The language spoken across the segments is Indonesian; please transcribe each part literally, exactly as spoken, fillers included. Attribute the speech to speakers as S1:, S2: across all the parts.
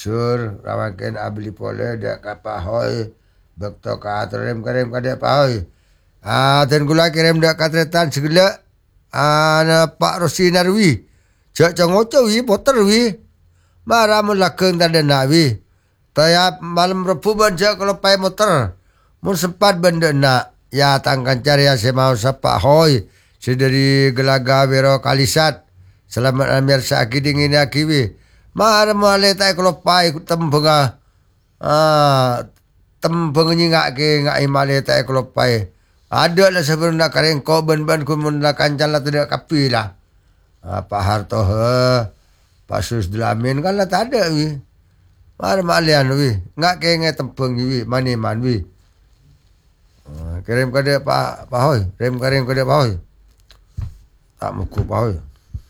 S1: sur rawaken abli pole dak kapahoy bekto ka terem kerem kada pahoy. Ah ten gula kirim dak katretan segala ana Pak Rosinarwi. Jak cangoco wi poter wi. Mara mun lakeng tanda nawi. Tayap malam Rebu banja kalau pai motor. Mun sempat benda nak ya tangkan cari ya saya mau sapa hoy. Sedari Gelaga Wero Kalisat. Selamat amir sakit dingin ya kiwi. Mara male tai kalau pai tembenga. Ah tembeng nyingak ke ngai male tai kalau pai. Ada lah sebenarnya kareng ko ben-ben ku mun kancan lah tidak kapi lah. Ah, Pak Harto he. Pak Susdlamin kan lah tak ada wi. Mara malian wi. Ngak ke ngai tembeng wi mani man wi. Ah, kirim kada Pak Pak Hoy. Kirim kirim kada Pak Hoy. Tak muku Pak Hoy.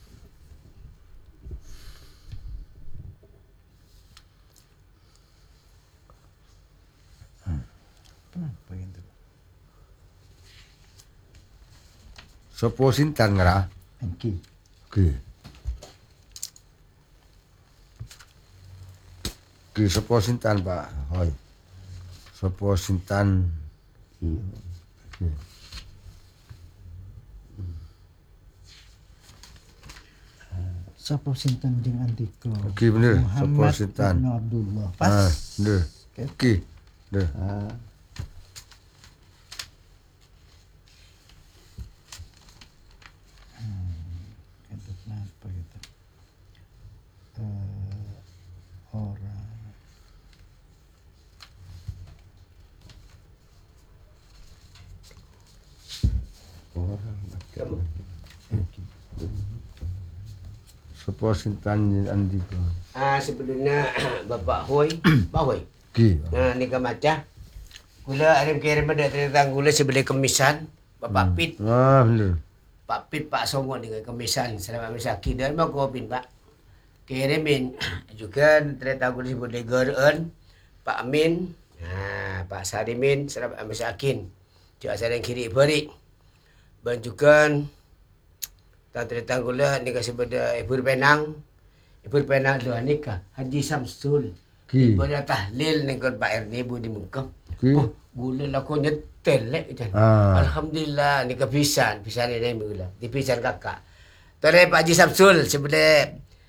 S1: Sopo Sintan ngera?
S2: Engki.
S1: Ki. Ki sopo Sintan Pak Hoy. Sopo Sintan.
S2: Ki.
S1: Ki.
S2: Sopo Sintan jeung Andika.
S1: Ki bener, sopo
S2: Muhammad
S1: Sintan.
S2: Ibnu Abdullah. Pas.
S1: Ah, bener. Ki. Bener.
S2: Ah. Apa gitu? Uh, orang
S1: Orang Sopo Sintan Andika.
S3: Ah sebelumnya Bapak Hoy, Pak Hoy.
S1: Ki.
S3: Nah ni kamaca. Gula arim kirim ada tentang gula sebelah kemisan Bapak Pit.
S1: Ah, bener.
S3: Pak Pit Pak Songo dengan kemisan selama misaki dan mau kopin Pak. Kirimin juga ternyata gula sebelah Geren Pak Amin. Nah, Pak Sadimin selama misakin. Juga saya kiri beri. Banjukan tak ternyata gula ni kasih pada Ibu Penang. Ibu Penang doa nikah Haji Samsul.
S1: Ki.
S3: Pada tahlil ni kon Pak R D Budi Mengkam.
S1: Ki.
S3: Oh, gula lah kau nyetel lek kan.
S1: Ah.
S3: Alhamdulillah ni kepisan, pisan ni gula. Dipisan kakak. Tore Pak Haji Samsul sebelah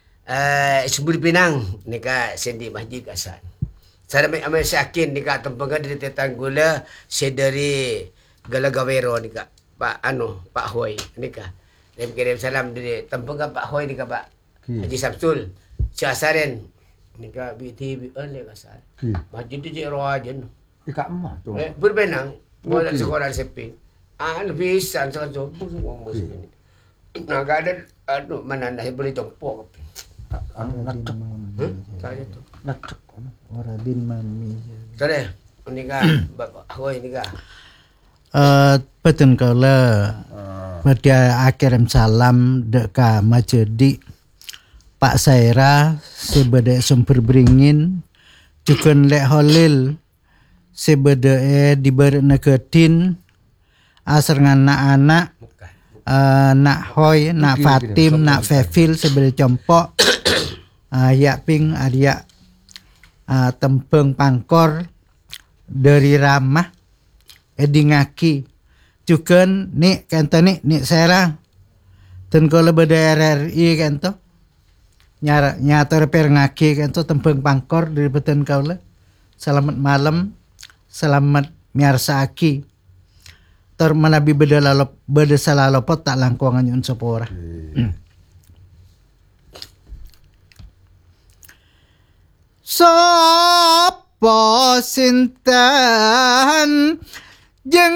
S3: eh Sumber Pinang ni ka sendi masjid kasan. Saya mai amal sakin ni ka tempat dari tetang gula sedari Gelaga Wero ni ka. Pak anu Pak Hoy ni ka. Dia kirim salam dari tempat Pak Hoy ni ka Pak Haji Samsul. Syasaren ni ka B T V oleh kasan.
S1: Ki.
S3: Masjid tu je roajen.
S1: Ika emak tu.
S3: Eh, berbenang. Boleh
S1: Okey.
S3: sekolah seping. Ah, lebih san sangat jauh semua musim ini. Nah, ada aduh mana dah boleh tompok.
S1: Anu nak
S3: Huh? Saya tu.
S1: nak.
S2: Orang bin mami.
S3: Tadi, ini kan Bapak Hoy ini kan.
S2: Eh betul kalau pada akirim salam deka majedi Pak Saira sebeda sumber beringin cukun lek holil sebeda eh diberi neketin asar ngana anak uh, nak Hoy nak Fatim nak Fefil sebeda compok uh, ya ping adia uh, tempeng pangkor dari ramah edi ngaki cukun ni kanto ni ni Saira ten kalau beda R R I kanto nyara nyata repair ngaki kanto tempeng pangkor dari beten kaula. Selamat malam, selamat miarsa aki. Tor manabi beda lalop beda salalopot tak langkuangan yun sopora. Sopo Sintan jeng